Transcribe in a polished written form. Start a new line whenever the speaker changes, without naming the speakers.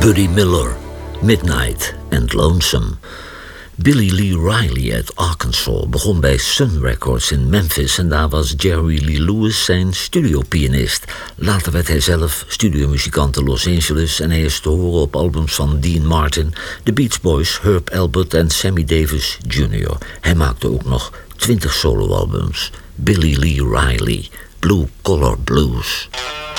Buddy Miller, Midnight and Lonesome. Billy Lee Riley uit Arkansas begon bij Sun Records in Memphis en daar was Jerry Lee Lewis zijn studiopianist. Later werd hij zelf studiomuzikant in Los Angeles en hij is te horen op albums van Dean Martin, The Beach Boys, Herb Alpert en Sammy Davis Jr. Hij maakte ook nog 20 soloalbums. Billy Lee Riley, Blue Collar Blues.